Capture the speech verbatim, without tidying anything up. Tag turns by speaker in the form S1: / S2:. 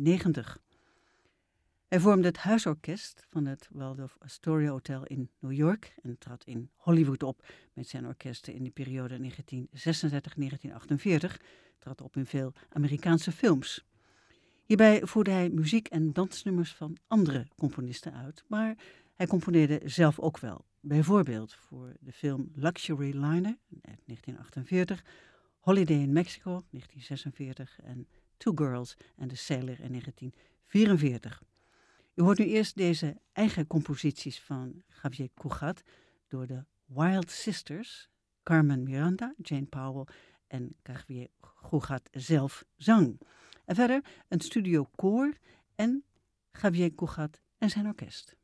S1: negentig. Hij vormde het huisorkest van het Waldorf Astoria Hotel in New York en trad in Hollywood op met zijn orkesten in de periode negentien zesendertig tot negentien achtenveertig, trad op in veel Amerikaanse films. Hierbij voerde hij muziek- en dansnummers van andere componisten uit, maar hij componeerde zelf ook wel. Bijvoorbeeld voor de film Luxury Liner uit negentien achtenveertig, Holiday in Mexico negentien zesenveertig en Two Girls and a Sailor in negentien vierenveertig. U hoort nu eerst deze eigen composities van Javier Cugat door de Wild Sisters, Carmen Miranda, Jane Powell en Javier Cugat zelf zang. En verder een studio koor en Javier Cugat en zijn orkest.